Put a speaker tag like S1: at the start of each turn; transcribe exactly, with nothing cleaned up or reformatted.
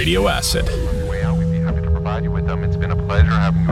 S1: Radio Acid.
S2: On your way out, we'd be happy to provide you with them. It's been a pleasure having you